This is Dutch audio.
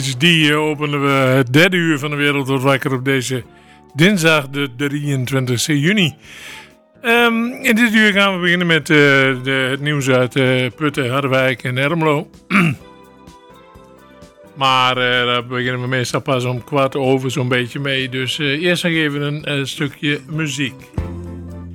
Die openen we het derde uur van de Wereld wordt wakker op deze dinsdag de 23 juni. In dit uur gaan we beginnen met het nieuws uit Putten, Harderwijk en Ermelo. Maar daar beginnen we meestal pas om 15:15 zo'n beetje mee. Dus eerst nog even een stukje muziek.